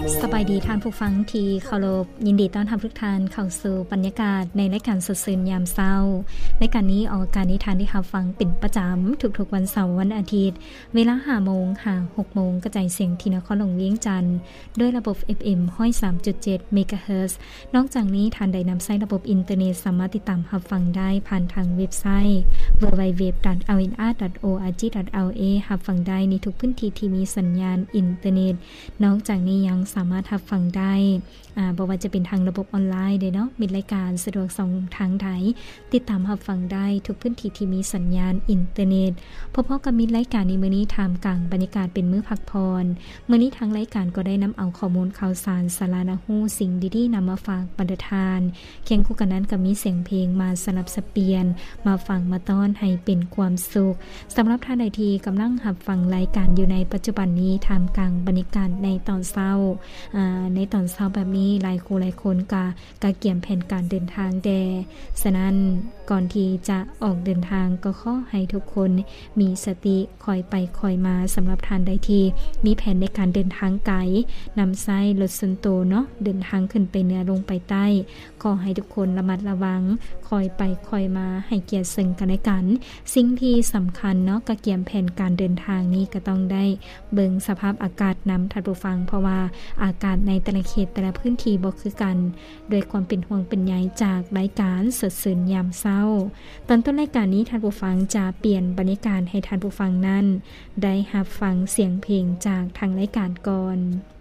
สบายดีท่านผู้ฟังที่เคารพยินดีต้อนรับทุกท่านเข้าสู่บรรยากาศในรายการสดชื่นยามเช้ารายการนี้ออกอากาศนิทานที่รับฟังเป็นประจำทุกๆวันเสาร์วันอาทิตย์เวลา 5:00 น ถึง 6:00 นกระจายเสียงที่นครหลวงเวียงจันทน์ด้วยระบบ FM 103.7 เมกะเฮิรตซ์ นอกจากนี้ท่านได้นำใช้ระบบอินเทอร์เน็ตสามารถติดตามรับฟังได้ผ่านทางเว็บไซต์ www.lnr.org.la รับฟังได้ในทุกพื้นที่ที่มีสัญญาณอินเทอร์เน็ตนอกจากนี้ยังสามารถรับฟังได้บ่ว่าจะเป็นทางระบบออนไลน์เนาะมีรายการสะดวก2ทางใดติดตามรับฟังได้ทุกพื้นที่ที่มีสัญญาณอินเทอร์เน็ตพบกับมีรายการในมื้อนี้ท่ามกลางบรรยากาศเป็นมื้อพักพรมื้อนี้ทางรายการก็ได้นำเอาข้อมูลข่าวสารสาระน่ารู้สิ่งดีๆนำมาฝากบรรดาทานเคียงคู่กันนั้นก็มีเสียงเพลงมาสนับสเปียนมาฟังมาต้อนให้เป็นความสุขสำหรับท่านใดที่กำลังรับฟังรายการอยู่ในปัจจุบันนี้ท่ามกลางบรรยากาศในตอนเช้าในตอนเช้าแบบนี้หลายคนก็เกี่ยมแผนการเดินทางแต่ฉะนั้นก่อนที่จะออกเดินทางก็ขอให้ทุกคนมีสติคอยไปคอยมาสำหรับท่านใดที่มีแผนในการเดินทางไกลนำใช้รถส่วนตัวเนาะเดินทางขึ้นไปเหนือลงไปใต้ขอให้ทุกคนระมัดระวังคอยไปคอยมาให้เกียรติซึ่งกันและกันสิ่งที่สำคัญเนาะก็เกี่ยมแผนการเดินทางนี้ก็ต้องได้เบิ่งสภาพอากาศนำท่านผู้ฟังเพราะว่าอากาศในแต่ละเขตแต่ละพื้นที่บ่คือกันโดยความเป็นห่วงเป็นใยจากรายการสดชื่นยามเช้าตอนต้นรายการนี้ท่านผู้ฟังจะเปลี่ยนบรรยากาศให้ท่านผู้ฟังนั้นได้รับฟังเสียงเพลงจากทางรายการก่อน